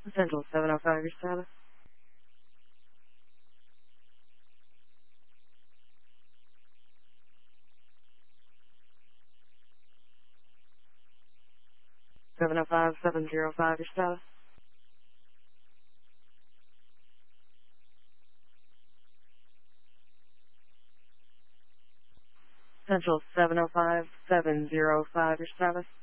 Central 705, your status. Seven oh five 705, your status. Central 705 705, your status.